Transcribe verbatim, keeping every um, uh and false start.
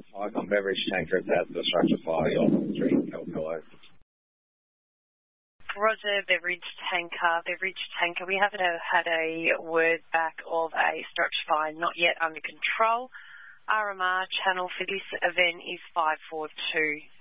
Icon Beverage Tanker about the structure fire yacht three Calpillo. Roger, Beverage Tanker, Beverage Tanker. We haven't had a word back of a structure fire, not yet under control. R M R channel for this event is five four two.